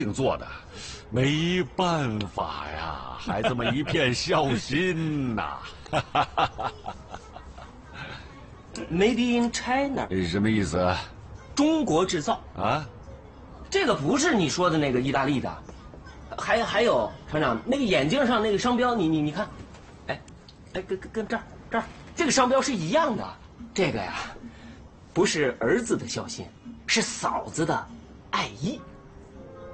做的，没办法呀，孩子们一片孝心呐。 Made in China， 什么意思？ 中国制造啊？ 这个不是你说的那个意大利的，还有厂长那个眼镜上那个商标，你看，哎，跟这儿这个商标是一样的。这个呀，不是儿子的孝心，是嫂子的爱意。